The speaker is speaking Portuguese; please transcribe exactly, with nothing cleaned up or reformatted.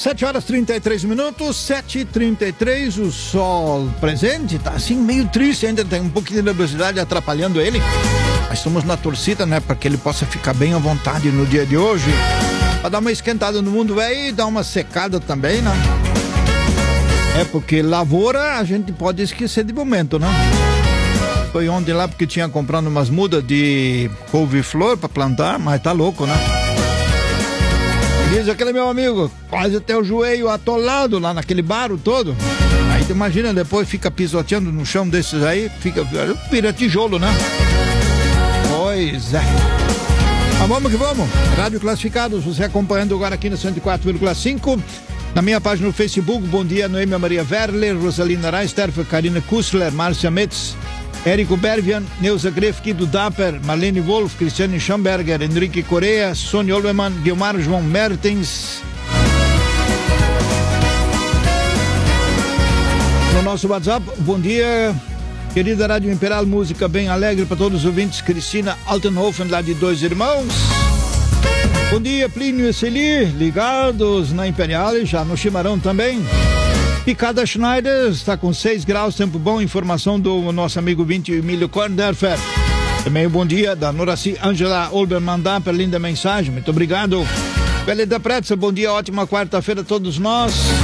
sete horas e trinta e três minutos, sete e trinta e três, o sol presente tá assim meio triste ainda, tem um pouquinho de nebulosidade atrapalhando ele, mas estamos na torcida, né, para que ele possa ficar bem à vontade no dia de hoje, para dar uma esquentada no mundo velho e dar uma secada também, né? É porque lavoura a gente pode esquecer de momento, né? Foi ontem lá porque tinha comprando umas mudas de couve-flor para plantar, mas tá louco, né? Diz aquele meu amigo, quase até o joelho atolado lá naquele barro todo. Aí tu imagina, depois fica pisoteando no chão desses aí, fica, vira tijolo, né? Pois é. Mas vamos que vamos. Rádio Classificados, você acompanhando agora aqui no cento e quatro vírgula cinco. Na minha página no Facebook, bom dia, Noêmia Maria Werler, Rosalina Reisterfer, Karina Kussler, Márcia Metz, Érico Bervian, Neuza Greff, Guido Dapper, Marlene Wolf, Cristiane Schamberger, Henrique Correa, Sônia Olveman, Guilmar João Mertens. No nosso WhatsApp, bom dia, querida Rádio Imperial, música bem alegre para todos os ouvintes, Cristina Altenhofen, lá de Dois Irmãos. Bom dia, Plínio e Celi, ligados na Imperial e já no Chimarrão também. Picada Schneider está com seis graus, tempo bom, informação do nosso amigo vinte Emílio Korndorfer. Também um bom dia da Noraci Angela Olbermann Dapper, linda mensagem, muito obrigado. Velha da Pretza, bom dia, ótima quarta-feira a todos nós.